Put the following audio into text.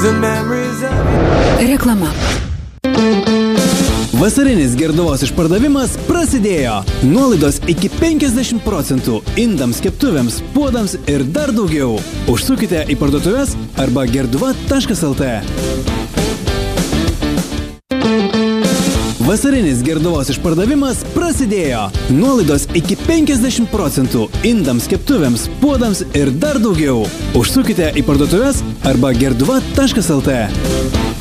Reklama. Vasarinis Gerduvos išpardavimas prasidėjo. Nuolaidos iki 50% indams, keptuvėms, puodams ir dar daugiau. Užsukite į parduotuves arba gerduva.lt. Vasarinis Gerduvos išpardavimas prasidėjo. Nuolaidos iki 50% indams, keptuvėms, puodams ir dar daugiau. Užsukite į parduotuves arba gerduva.lt.